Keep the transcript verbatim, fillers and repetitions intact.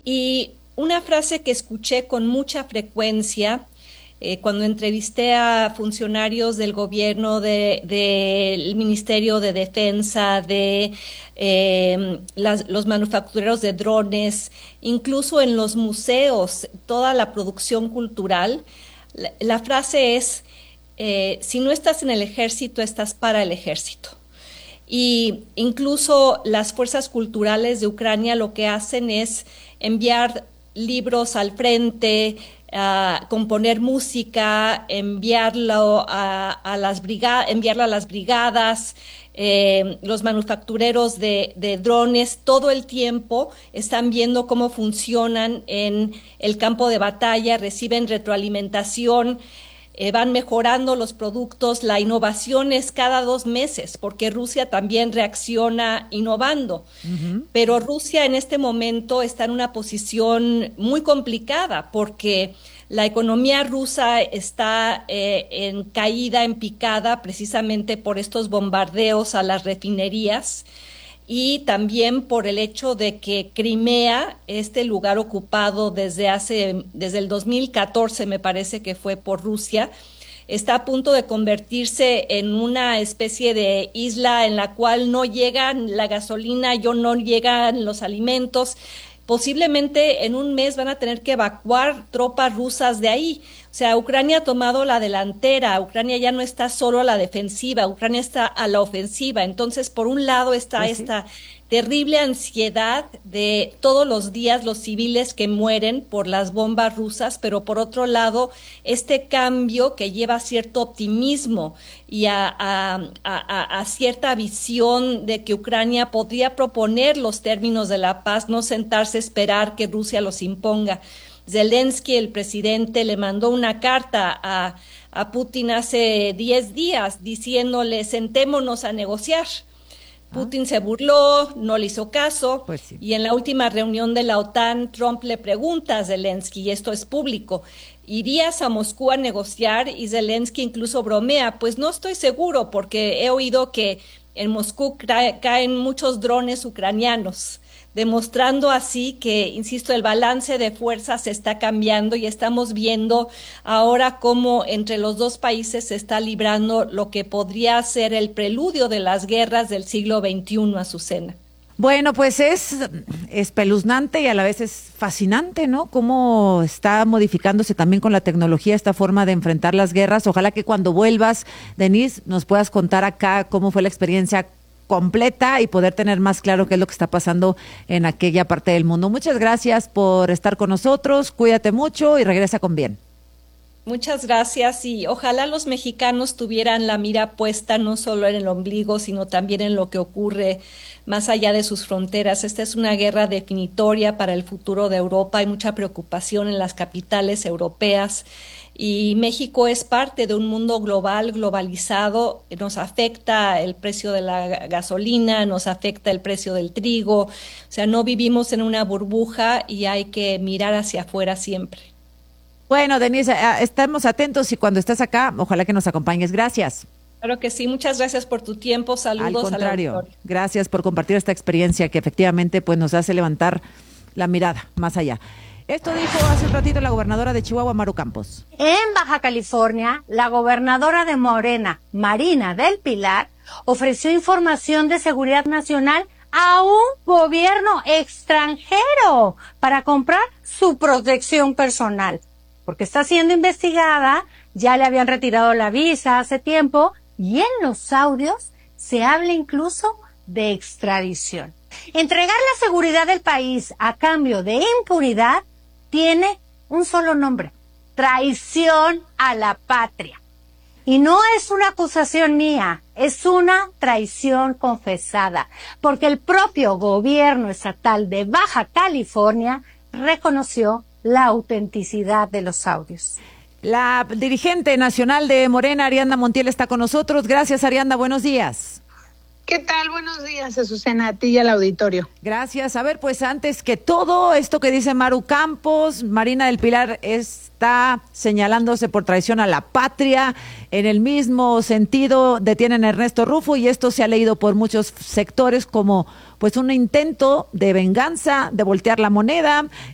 Y una frase que escuché con mucha frecuencia eh, cuando entrevisté a funcionarios del gobierno, de, del Ministerio de Defensa, de eh, las, los manufactureros de drones, incluso en los museos, toda la producción cultural, la, la frase es, eh, si no estás en el ejército, estás para el ejército. Y incluso las fuerzas culturales de Ucrania lo que hacen es enviar libros al frente, uh, componer música, enviarlo a, a las brigadas, enviarlo a las brigadas, eh, los manufactureros de, de drones, todo el tiempo están viendo cómo funcionan en el campo de batalla, reciben retroalimentación. Eh, van mejorando los productos, la innovación es cada dos meses, porque Rusia también reacciona innovando. Uh-huh. Pero Rusia en este momento está en una posición muy complicada, porque la economía rusa está eh, en caída, en picada, precisamente por estos bombardeos a las refinerías, y también por el hecho de que Crimea, este lugar ocupado desde hace, desde el dos mil catorce, me parece que fue por Rusia, está a punto de convertirse en una especie de isla en la cual no llegan la gasolina, yo no llegan los alimentos. Posiblemente en un mes van a tener que evacuar tropas rusas de ahí. O sea, Ucrania ha tomado la delantera, Ucrania ya no está solo a la defensiva, Ucrania está a la ofensiva. Entonces, por un lado está pues sí. esta terrible ansiedad de todos los días los civiles que mueren por las bombas rusas, pero por otro lado, este cambio que lleva a cierto optimismo y a, a, a, a cierta visión de que Ucrania podría proponer los términos de la paz, no sentarse a esperar que Rusia los imponga. Zelensky, el presidente, le mandó una carta a, a Putin hace diez días diciéndole sentémonos a negociar. Ah. Putin se burló, no le hizo caso, pues sí. Y en la última reunión de la OTAN, Trump le pregunta a Zelensky, y esto es público, ¿irías a Moscú a negociar? Y Zelensky incluso bromea, pues no estoy seguro, porque he oído que en Moscú ca- caen muchos drones ucranianos, demostrando así que, insisto, el balance de fuerzas se está cambiando y estamos viendo ahora cómo entre los dos países se está librando lo que podría ser el preludio de las guerras del siglo veintiuno, Azucena. Bueno, pues es espeluznante y a la vez es fascinante, ¿no? Cómo está modificándose también con la tecnología esta forma de enfrentar las guerras. Ojalá que cuando vuelvas, Denise, nos puedas contar acá cómo fue la experiencia completa y poder tener más claro qué es lo que está pasando en aquella parte del mundo. Muchas gracias por estar con nosotros, cuídate mucho y regresa con bien. Muchas gracias y ojalá los mexicanos tuvieran la mira puesta no solo en el ombligo, sino también en lo que ocurre más allá de sus fronteras. Esta es una guerra definitoria para el futuro de Europa, hay mucha preocupación en las capitales europeas. Y México es parte de un mundo global, globalizado, nos afecta el precio de la gasolina, nos afecta el precio del trigo, o sea, no vivimos en una burbuja y hay que mirar hacia afuera siempre. Bueno, Denise, estamos atentos y cuando estés acá, ojalá que nos acompañes. Gracias. Claro que sí, muchas gracias por tu tiempo, saludos. Al contrario, gracias por compartir esta experiencia que efectivamente pues nos hace levantar la mirada más allá. Esto dijo hace un ratito la gobernadora de Chihuahua, Maru Campos. En Baja California, la gobernadora de Morena, Marina del Pilar, ofreció información de seguridad nacional a un gobierno extranjero para comprar su protección personal. Porque está siendo investigada, ya le habían retirado la visa hace tiempo y en los audios se habla incluso de extradición. Entregar la seguridad del país a cambio de impunidad tiene un solo nombre: traición a la patria. Y no es una acusación mía, es una traición confesada, porque el propio gobierno estatal de Baja California reconoció la autenticidad de los audios. La dirigente nacional de Morena, Ariadna Montiel, está con nosotros. Gracias, Ariadna, buenos días. ¿Qué tal? Buenos días, Azucena, a ti y al auditorio. Gracias. A ver, pues antes que todo, esto que dice Maru Campos, Marina del Pilar está señalándose por traición a la patria. En el mismo sentido detienen a Ernesto Rufo y esto se ha leído por muchos sectores como pues un intento de venganza, de voltear la moneda.